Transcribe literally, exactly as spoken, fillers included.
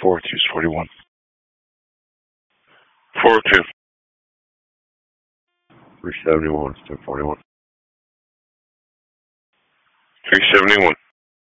four two is forty-one. four oh two. three seventy-one is ten forty-one. three seventy-one.